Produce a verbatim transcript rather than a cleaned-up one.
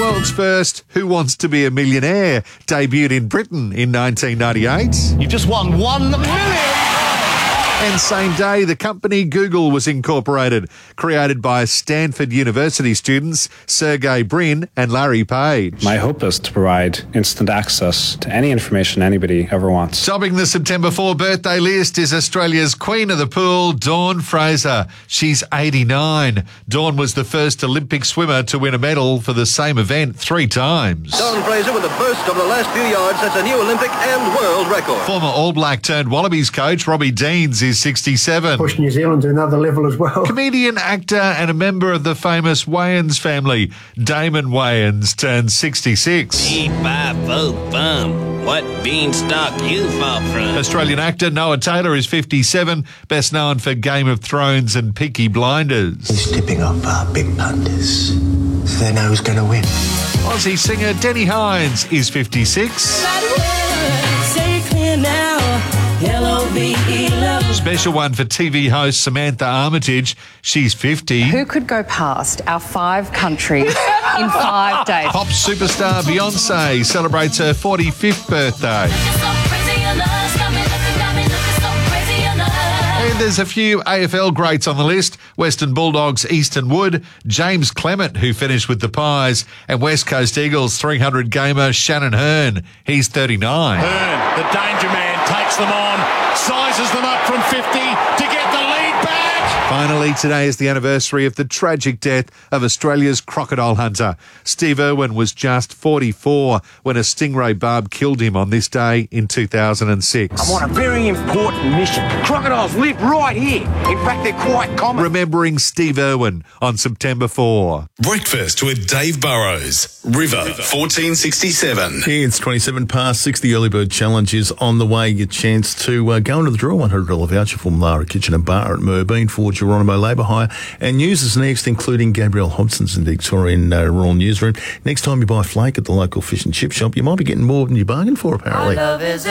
world's first Who Wants to Be a Millionaire debuted in Britain in nineteen ninety-eight. You've just won one million! And same day, the company Google was incorporated, created by Stanford University students Sergey Brin and Larry Page. My hope is to provide instant access to any information anybody ever wants. Topping the September fourth birthday list is Australia's Queen of the Pool, Dawn Fraser. She's eighty-nine. Dawn was the first Olympic swimmer to win a medal for the same event three times. Dawn Fraser with a burst over the last few yards sets a new Olympic and world record. Former All Black turned Wallabies coach Robbie Deans is sixty-seven. Push New Zealand to another level as well. Comedian, actor and a member of the famous Wayans family, Damon Wayans, turned sixty-six. Beep, bop, boop, bum. What beanstalk you fall from? Australian actor Noah Taylor is fifty-seven, best known for Game of Thrones and Peaky Blinders. He's tipping off our big punters, so they know who's going to win. Aussie singer Denny Hines is fifty-six. Special one for T V host Samantha Armitage. She's fifty. Who could go past our five countries in five days? Pop superstar Beyonce celebrates her forty-fifth birthday. And there's a few A F L greats on the list. Western Bulldogs Easton Wood, James Clement, who finished with the Pies, and West Coast Eagles three hundred gamer Shannon Hearn. He's thirty-nine. Hearn, the danger man, takes them on, sizes them up from fifty to get the lead back. Finally, today is the anniversary of the tragic death of Australia's crocodile hunter. Steve Irwin was just forty-four when a stingray barb killed him on this day in two thousand six. I'm on a very important mission. Crocodiles live right here. In fact, they're quite common. Remembering Steve Irwin on September fourth. Breakfast with Dave Burrows. River fourteen sixty-seven. It's twenty-seven past six. The Early Bird Challenge is on the way. Your chance to uh, go into the draw. one hundred dollars voucher from Lara Kitchen and Bar at Merbean for Geronimo Labour Hire. And news is next, including Gabrielle Hobson's in the Victorian uh, Royal Newsroom. Next time you buy flake at the local fish and chip shop, you might be getting more than you bargained for, apparently.